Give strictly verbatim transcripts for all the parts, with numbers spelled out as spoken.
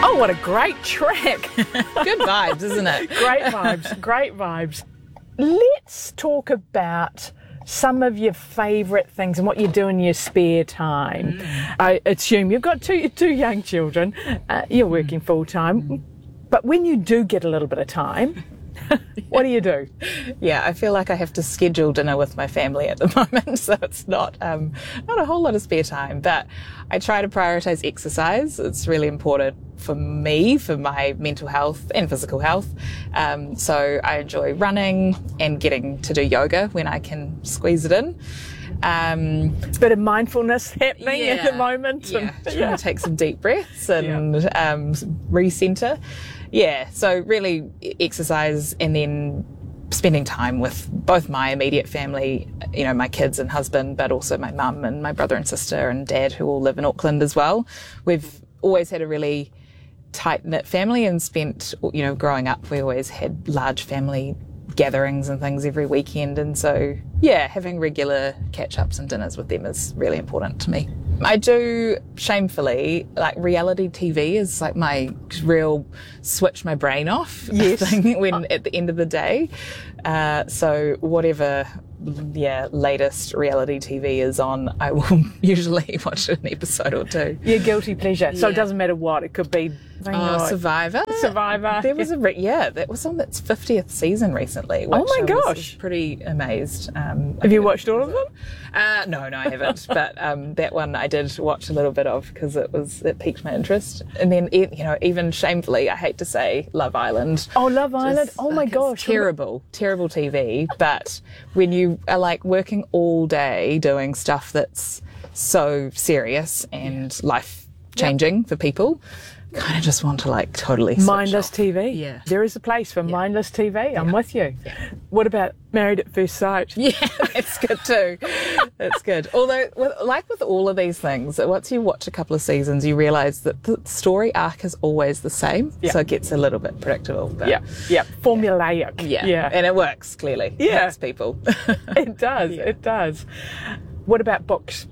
Oh, what a great track. Good vibes, isn't it? Great vibes, great vibes. Let's talk about some of your favourite things and what you do in your spare time. Mm. I assume you've got two two young children. Uh, you're working full time, mm. but when you do get a little bit of time, what do you do? Yeah, I feel like I have to schedule dinner with my family at the moment, so it's not um, not a whole lot of spare time. But I try to prioritise exercise. It's really important for me, for my mental health and physical health. Um, so I enjoy running and getting to do yoga when I can squeeze it in. Um, it's a bit of mindfulness happening yeah, at the moment. Yeah, and, trying yeah. to take some deep breaths and yeah. um, recenter. Yeah, so really exercise and then spending time with both my immediate family, you know, my kids and husband, but also my mum and my brother and sister and dad who all live in Auckland as well. We've always had a really tight-knit family and spent, you know, growing up, we always had large family gatherings and things every weekend. And so, yeah, having regular catch-ups and dinners with them is really important to me. I do, shamefully, like reality T V is like my real switch my brain off yes. thing when at the end of the day. Uh, so whatever, yeah, latest reality T V is on, I will usually watch an episode or two. Your guilty pleasure. So yeah. it doesn't matter what. It could be Oh, like, Survivor. Survivor. There was a re- yeah, that was on its fiftieth season recently. Which oh my I gosh! was pretty amazed. Um, Have you watched all of them? Uh, no, no, I haven't. But um, that one I did watch a little bit of because it was it piqued my interest. And then you know, even shamefully, I hate to say, Love Island. Oh, Love Island! Just, oh my like, gosh! Terrible, terrible T V. But when you are like working all day doing stuff that's so serious and life changing yep. for people. Kind of just want to like totally mindless off. T V. Yeah, there is a place for yeah. mindless T V. I'm yeah. with you. Yeah. What about Married at First Sight? Yeah, that's good too. That's good. Although, with, like with all of these things, once you watch a couple of seasons, you realise that the story arc is always the same. Yeah. So it gets a little bit predictable. But yeah, yeah, formulaic. Yeah, yeah, and it works clearly. Yeah, it helps people. It does. Yeah. It does. What about books?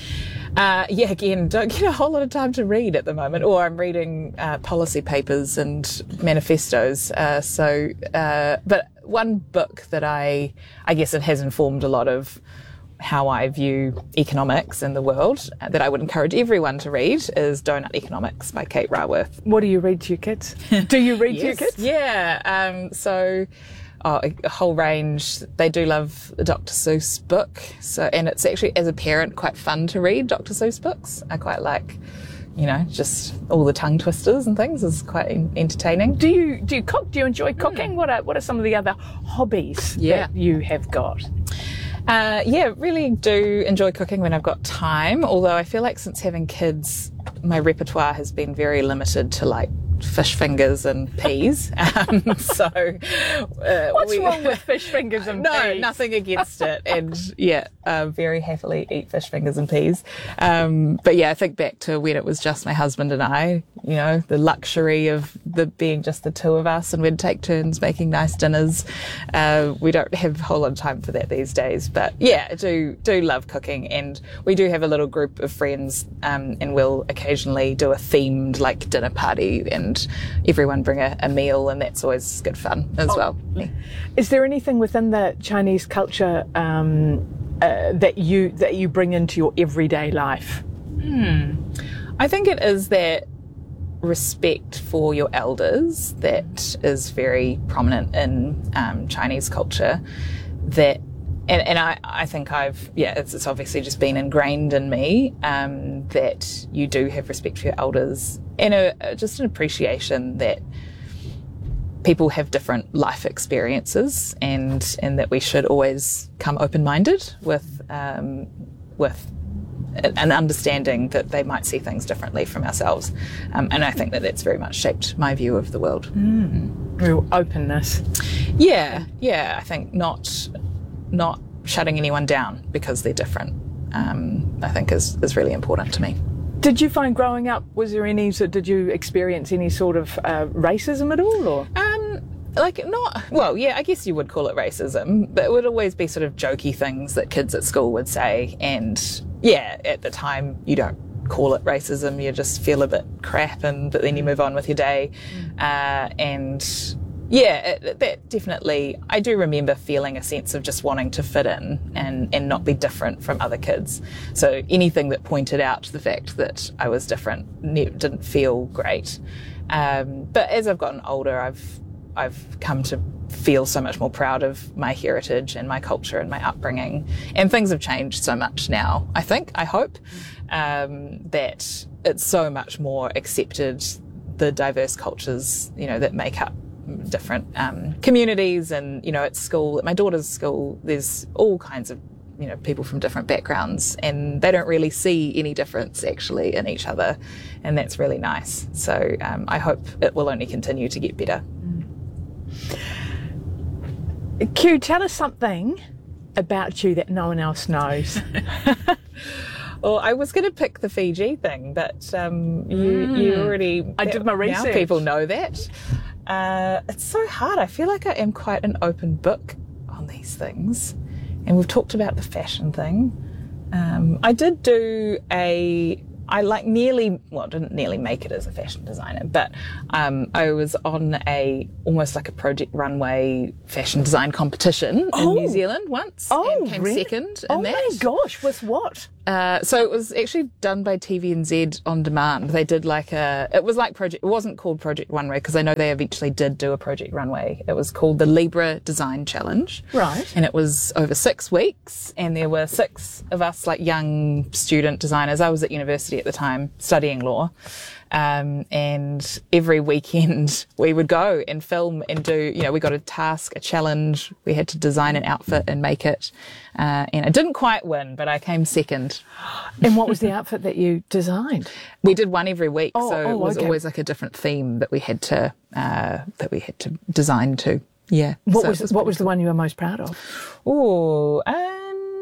Uh, yeah, again, don't get a whole lot of time to read at the moment, or I'm reading uh, policy papers and manifestos. Uh, so, uh, but one book that I, I guess it has informed a lot of how I view economics in the world uh, that I would encourage everyone to read is Donut Economics by Kate Raworth. What do you read to your kids? Do you read yes, to your kids? Yeah. Um, so. Oh, a, a whole range. They do love the Doctor Seuss book. So, and it's actually, as a parent, quite fun to read Doctor Seuss books. I quite like, you know, just all the tongue twisters and things is quite en- entertaining. Do you do you cook? Do you enjoy cooking? Mm. What are what are some of the other hobbies yeah. that you have got? Uh, yeah, really do enjoy cooking when I've got time. Although I feel like since having kids, my repertoire has been very limited to like fish fingers and peas. Um, so, uh, what's we, wrong with fish fingers and no, peas? No, nothing against it. And yeah, uh, very happily eat fish fingers and peas. Um, but yeah, I think back to when it was just my husband and I, you know, the luxury of the being just the two of us, and we'd take turns making nice dinners. Uh, we don't have a whole lot of time for that these days. But yeah, I do, do love cooking. And we do have a little group of friends, um, and we'll occasionally do a themed like dinner party and And everyone bring a, a meal, and that's always good fun as oh. well. Is there anything within the Chinese culture um, uh, that you that you bring into your everyday life? Hmm. I think it is that respect for your elders that is very prominent in um, Chinese culture. That. And, and I, I think I've, yeah, it's, it's obviously just been ingrained in me um, that you do have respect for your elders, and a, just an appreciation that people have different life experiences, and and that we should always come open-minded with um, with an understanding that they might see things differently from ourselves. Um, and I think that that's very much shaped my view of the world. Mm. Real openness. Yeah, yeah, I think not... not shutting anyone down because they're different, um, I think is, is really important to me. Did you find growing up, was there any, so did you experience any sort of uh, racism at all? Or? Um, like not, well, yeah, I guess you would call it racism, but it would always be sort of jokey things that kids at school would say. And yeah, at the time you don't call it racism. You just feel a bit crap, and but then you move on with your day. Uh, and yeah, it, that definitely, I do remember feeling a sense of just wanting to fit in and, and not be different from other kids. So anything that pointed out the fact that I was different ne- didn't feel great. Um, but as I've gotten older, I've I've come to feel so much more proud of my heritage and my culture and my upbringing. And things have changed so much now, I think, I hope, um, that it's so much more accepted, the diverse cultures, you know, that make up different um, communities. And, you know, at school, at my daughter's school, there's all kinds of, you know, people from different backgrounds, and they don't really see any difference actually in each other. And that's really nice. So um, I hope it will only continue to get better. Q, tell us something about you that no one else knows. Well, I was going to pick the Fiji thing, but um, you, mm. you already... I did my research. Now people know that. Uh, it's so hard. I feel like I am quite an open book on these things. And we've talked about the fashion thing. Um, I did do a... I like nearly, well, didn't nearly make it as a fashion designer, but um, I was on a, almost like a Project Runway fashion design competition oh. in New Zealand once. Oh, and came really? second in oh that. Oh my gosh, with what? Uh, so it was actually done by T V N Z on demand. They did like a, it was like Project, it wasn't called Project Runway because I know they eventually did do a Project Runway. It was called the Libra Design Challenge. Right. And it was over six weeks and there were six of us like young student designers. I was at university at the time studying law. Um, and every weekend we would go and film and do, you know, we got a task, a challenge. We had to design an outfit and make it. Uh, and I didn't quite win, but I came second. And what was the outfit that you designed? We did one every week. Oh, so oh, it was okay. always like a different theme that we had to, uh, that we had to design to. Yeah. What so was, was what was the one you were most proud of? Oh, um,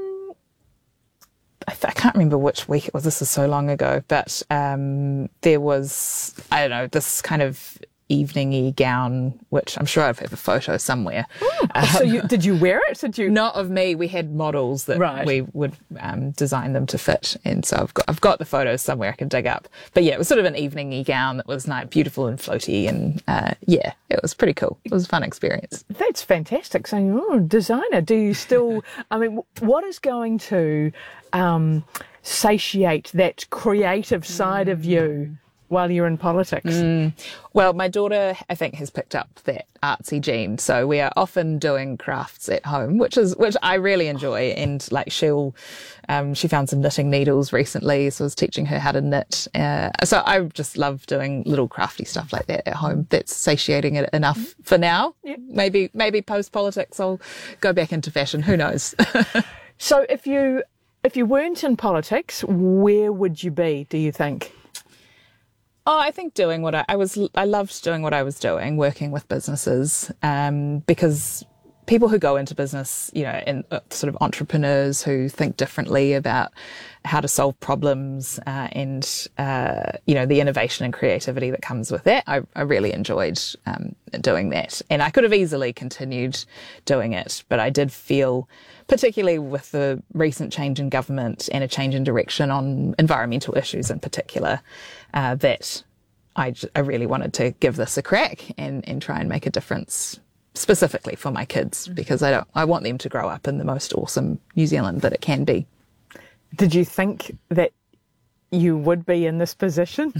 I, th- I can't remember which week it was. This is so long ago, but um, there was, I don't know, this kind of evening-y gown, which I'm sure I have a photo somewhere. Oh, um, so you, did you wear it? Did you? Not of me. We had models that right. we would um, design them to fit, and so I've got I've got the photos somewhere I can dig up. But yeah, it was sort of an evening-y gown that was nice, beautiful and floaty, and uh, yeah, it was pretty cool. It was a fun experience. That's fantastic. So, oh, designer, do you still? I mean, what is going to um, satiate that creative side of you while you're in politics? Mm. Well, my daughter, I think, has picked up that artsy gene. So we are often doing crafts at home, which is, which I really enjoy. And like she'll, um, she found some knitting needles recently. So I was teaching her how to knit. Uh, so I just love doing little crafty stuff like that at home. That's satiating it enough for now. Yep. Maybe, maybe post politics, I'll go back into fashion. Who knows? So if you, if you weren't in politics, where would you be, do you think? Oh, I think doing what I, I was, I loved doing what I was doing, working with businesses, um, because people who go into business, you know, and uh, sort of entrepreneurs who think differently about how to solve problems, uh, and, uh, you know, the innovation and creativity that comes with that. I, I really enjoyed, um, doing that. And I could have easily continued doing it, but I did feel, particularly with the recent change in government and a change in direction on environmental issues in particular, uh, that I, I really wanted to give this a crack and, and try and make a difference specifically for my kids, because I don't, I want them to grow up in the most awesome New Zealand that it can be. Did you think that you would be in this position?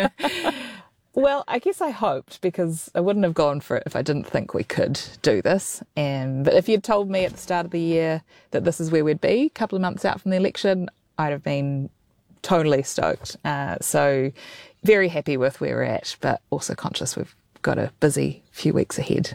Well, I guess I hoped, because I wouldn't have gone for it if I didn't think we could do this. And but if you'd told me at the start of the year that this is where we'd be, a couple of months out from the election, I'd have been totally stoked. Uh, so very happy with where we're at, but also conscious we've got a busy few weeks ahead.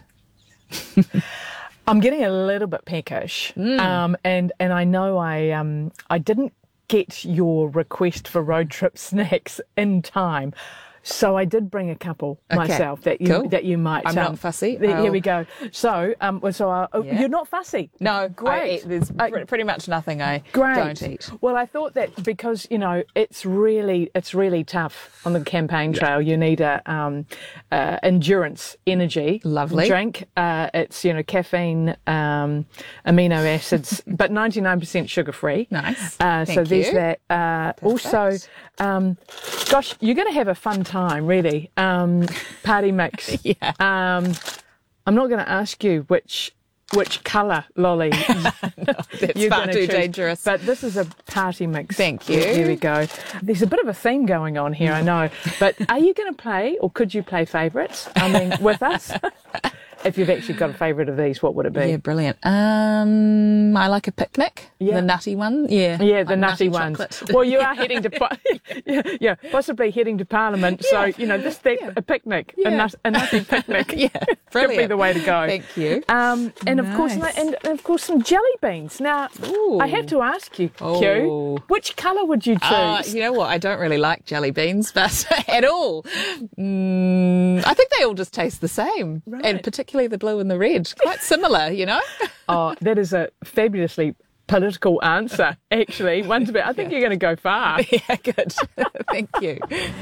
I'm getting a little bit peckish, mm. um, and and I know I um I didn't get your request for road trip snacks in time. So I did bring a couple Okay. myself that you Cool. that you might. I'm um, not fussy. th- Here I'll- we go. So, um, well, so uh, Yeah. you're not fussy. No, Great. I eat, there's Uh, pr- pretty much nothing I Great. don't eat. Well, I thought that because you know it's really it's really tough on the campaign trail. You need a um, uh, endurance energy Lovely. drink. Uh, it's you know caffeine, um, amino acids, but ninety-nine percent sugar free. Nice. Uh, so Thank there's you. that. Uh, also, um, gosh, you're going to have a fun time, really. Um, party mix. Yeah. Um, I'm not going to ask you which which colour lolly That's you're far gonna too choose, dangerous. but this is a party mix. Thank you. Here we go. There's a bit of a theme going on here, I know. But are you going to play, or could you play favourites? I mean, with us? If you've actually got a favourite of these, what would it be? Yeah, brilliant. Um, I like a picnic. Yeah. The nutty one. Yeah. Yeah, the Like nutty, ones. chocolate. Well, you are heading to, par- yeah, yeah, possibly heading to Parliament. So Yeah. you know, this thing, a picnic, a, Yeah. nut, a nutty picnic, Yeah, could be brilliant. the way to go. Thank you. Um, and of course, Nice. and, and of course, some jelly beans. Now, Ooh. I have to ask you, Oh. Q, which colour would you choose? Uh, you know what? I don't really like jelly beans, but at all. Mm, I think they all just taste the same, Right. and particularly the blue and the red, quite similar. You know. Oh, that is a fabulously political answer, actually. One to be, I think you're going to go far. Yeah, good. Thank you.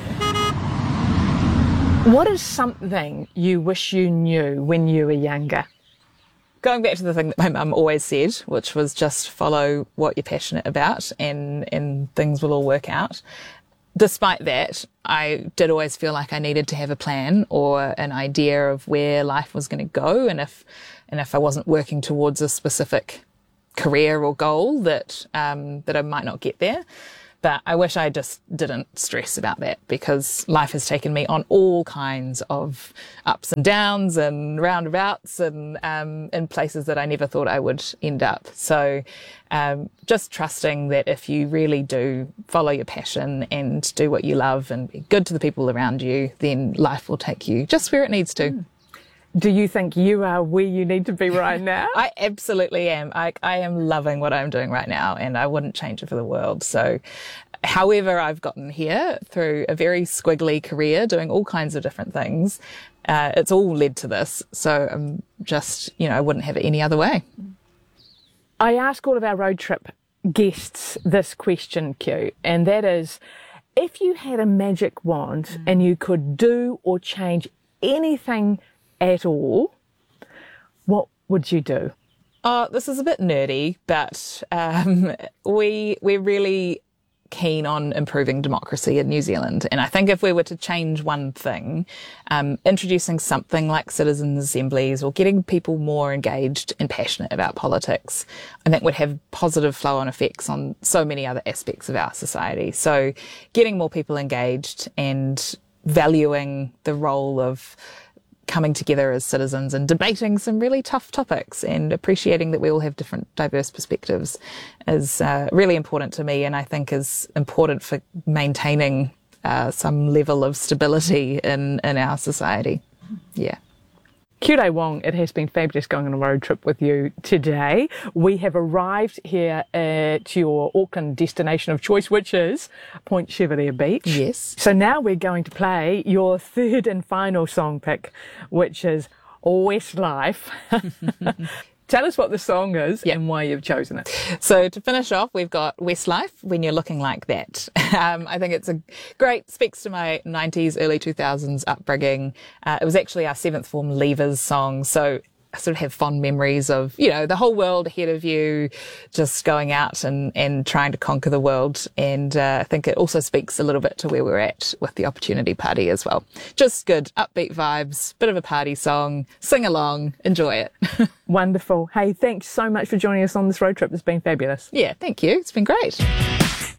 What is something you wish you knew when you were younger? Going back to the thing that my mum always said, which was just follow what you're passionate about, and and things will all work out. Despite that, I did always feel like I needed to have a plan or an idea of where life was going to go, and if and if I wasn't working towards a specific career or goal, that um, that I might not get there. But I wish I just didn't stress about that, because life has taken me on all kinds of ups and downs and roundabouts and um, in places that I never thought I would end up. So um, just trusting that if you really do follow your passion and do what you love and be good to the people around you, then life will take you just where it needs to. Mm. Do you think you are where you need to be right now? I absolutely am. I, I am loving what I'm doing right now, and I wouldn't change it for the world. So however I've gotten here through a very squiggly career doing all kinds of different things, uh, it's all led to this. So I'm just, you know, I wouldn't have it any other way. I ask all of our road trip guests this question, Q, and that is, if you had a magic wand mm. and you could do or change anything at all, what would you do? Oh, this is a bit nerdy, but um, we we're really keen on improving democracy in New Zealand, and I think if we were to change one thing, um, introducing something like citizens' assemblies or getting people more engaged and passionate about politics, I think would have positive flow-on effects on so many other aspects of our society. So, getting more people engaged and valuing the role of coming together as citizens and debating some really tough topics and appreciating that we all have different diverse perspectives is uh, really important to me, and I think is important for maintaining uh, some level of stability in, in our society. Yeah. Q Wong, it has been fabulous going on a road trip with you today. We have arrived here at your Auckland destination of choice, which is Point Chevalier Beach. Yes. So now we're going to play your third and final song pick, which is Westlife. Tell us what the song is Yep. and why you've chosen it. So to finish off, we've got Westlife, When You're Looking Like That. Um, I think it's a great, speaks to my nineties, early two thousands upbringing. Uh, it was actually our seventh form leavers song. So I sort of have fond memories of, you know, the whole world ahead of you, just going out and, and trying to conquer the world. And uh, I think it also speaks a little bit to where we're at with the Opportunity Party as well. Just good, upbeat vibes, bit of a party song, sing along, enjoy it. Wonderful. Hey, thanks so much for joining us on this road trip. It's been fabulous. Yeah, thank you. It's been great.